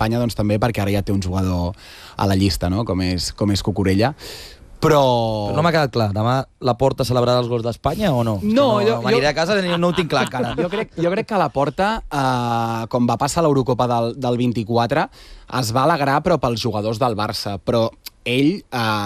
d'Espanya doncs, també perquè ara ja té un jugador a la llista, no? com és Cucurella. Però no m'ha quedat clar. Demà la Porta celebrarà els gols d'Espanya o no? No, m'aniré a casa i no ho tinc clar encara. Jo crec que la Porta, com va passar a l'Eurocopa del 24, es va alegrar però pels jugadors del Barça, però ell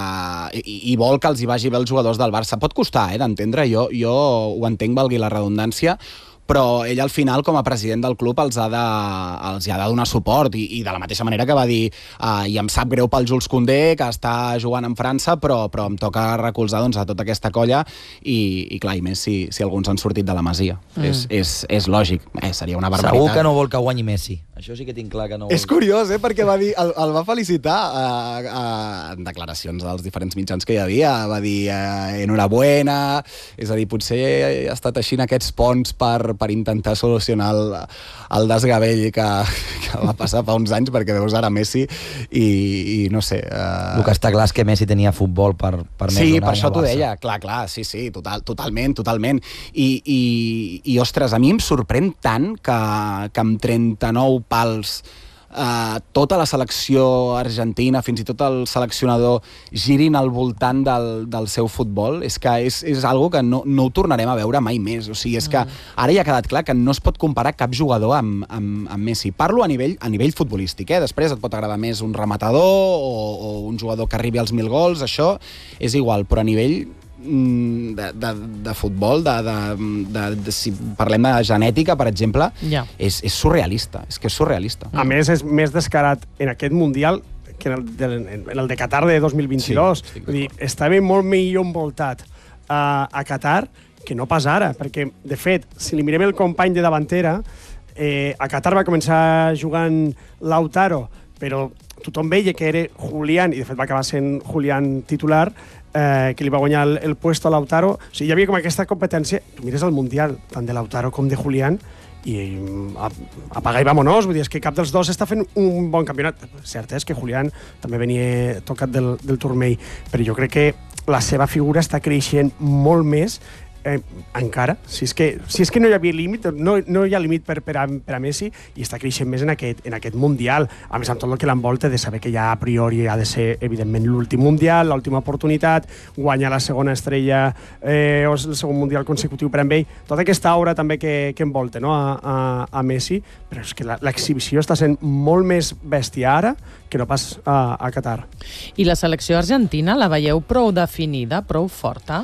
i vol que els hi vagi bé els jugadors del Barça. Pot costar, d'entendre, jo ho entenc, valgui la redundància, però ell al final, com a president del club, els hi ha de donar suport, i de la mateixa manera que va dir i em sap greu pel Jules Koundé, que està jugant en França, però em toca recolzar doncs, a tota aquesta colla, i clar, i més si alguns han sortit de la Masia. És lògic, seria una barbaritat. Segur que no vol que guanyi Messi. Això sí que tinc clar que no vol. És curiós, perquè va dir, el va felicitar en declaracions dels diferents mitjans que hi havia, va dir enhorabuena, és a dir, potser ha estat així en aquests ponts per intentar solucionar el desgavell que va passar fa uns anys, perquè veus ara Messi i no sé... El que està clar és que Messi tenia futbol per més d'un any. Sí, per això t'ho deia, clar, sí, totalment. I ostres, a mi em sorprèn tant que amb 39 pals tota la selecció argentina, fins i tot el seleccionador, girin al voltant del seu futbol. És que és algo que no ho tornarem a veure mai més. O sigui, és que ara ja ha quedat clar que no es pot comparar cap jugador amb Messi. Parlo a nivell futbolístic, Després et pot agradar més un rematador o un jugador que arribi als 1.000 gols, això és igual, però a nivell de futbol, si parlem de genètica, per exemple, és surrealista. És que és surrealista. A més, és més descarat en aquest Mundial que en el de Qatar de 2022. Sí, vull dir, estava molt millor envoltat a Qatar que no pas ara, perquè, de fet, si li mirem el company de davantera, a Qatar va començar jugant Lautaro, però tothom veia que era Julián, i de fet va acabar sent Julián titular, que li va guanyar el puesto a Lautaro. O sigui, hi havia com aquesta competència. Tu mires el Mundial, tant de Lautaro com de Julián, i apaga i vámonos. Vull dir, és que cap dels dos està fent un bon campionat. Cert és que Julián també venia tocat del turmell, però jo crec que la seva figura està creixent molt més encara. Si és que no hi havia límit, no hi ha límit per a Messi, i està creixent més en aquest Mundial. A més, amb tot el que l'envolta, de saber que ja a priori ha de ser, evidentment, l'últim Mundial, l'última oportunitat, guanyar la segona estrella o el segon Mundial consecutiu per a ell. Tota aquesta aura també que envolta, no, a Messi, però és que l'exhibició està sent molt més bèstia ara que no pas a Qatar. I la selecció argentina la veieu prou definida, prou forta?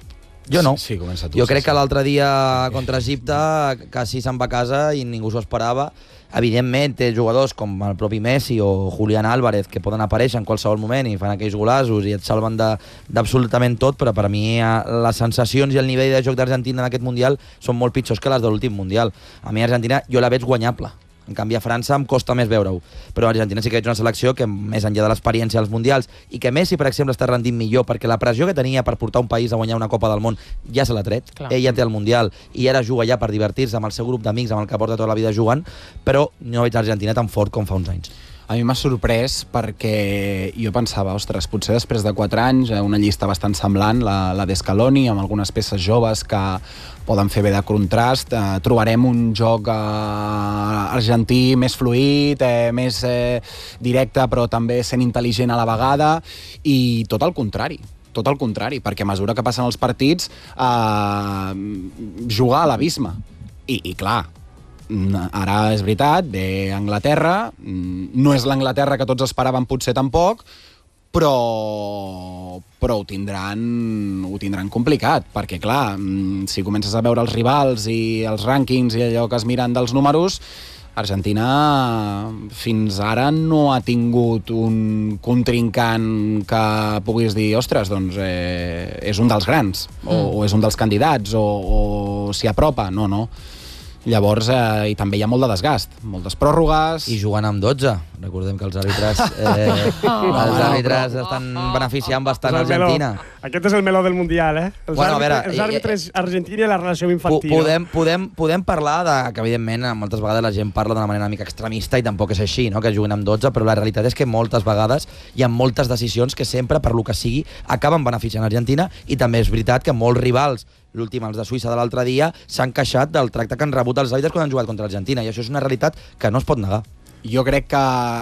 Jo no. Sí, comença tu. Jo crec que l'altre dia contra Egipte quasi se'n va a casa i ningú s'ho esperava. Evidentment, té jugadors com el propi Messi o Julián Álvarez que poden aparèixer en qualsevol moment i fan aquells golaços i et salven d'absolutament tot, però per a mi les sensacions i el nivell de joc d'Argentina en aquest Mundial són molt pitjors que les de l'últim Mundial. A mi Argentina jo la veig guanyable. En canvi, a França em costa més veure-ho. Però Argentina sí que és una selecció que, més enllà de l'experiència als Mundials, i que Messi, per exemple, està rendint millor, perquè la pressió que tenia per portar un país a guanyar una Copa del Món ja se l'ha tret. Clar. Ell ja té el Mundial i ara juga ja per divertir-se amb el seu grup d'amics, amb el que porta tota la vida jugant, però no veig l'Argentina tan fort com fa uns anys. A mi m'ha sorprès perquè jo pensava, ostres, potser després de 4 anys, una llista bastant semblant, la d'Escaloni, amb algunes peces joves que poden fer bé de contrast, trobarem un joc argentí més fluid, més directe, però també sent intel·ligent a la vegada, i tot el contrari, perquè a mesura que passen els partits jugar a l'abisme. I clar, ara és veritat, ve Anglaterra, no és l'Anglaterra que tots esperàvem potser tampoc, però ho tindran complicat, perquè clar, si comences a veure els rivals i els rànquings i allò que es miren dels números, Argentina fins ara no ha tingut un contrincant que puguis dir, ostres, doncs és un dels grans, o és un dels candidats, o s'hi apropa. No. Llavors, i també hi ha molt de desgast, moltes pròrrogues... I jugant amb 12. Recordem que els àrbitres estan beneficiant bastant Argentina. Aquest és el meló del Mundial, Els àrbitres argentins i la relació infantil. Podem parlar que, evidentment, moltes vegades la gent parla d'una manera una mica extremista i tampoc és així, no?, que juguen amb 12, però la realitat és que moltes vegades hi ha moltes decisions que sempre, per lo que sigui, acaben beneficiant Argentina, i també és veritat que molts rivals, l'últim, els de Suïssa de l'altre dia, s'han queixat del tracte que han rebut els àrbitres quan han jugat contra l'Argentina, i això és una realitat que no es pot negar. Jo crec que